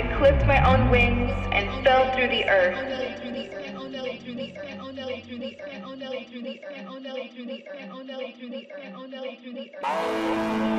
I clipped my own wings and fell through the earth.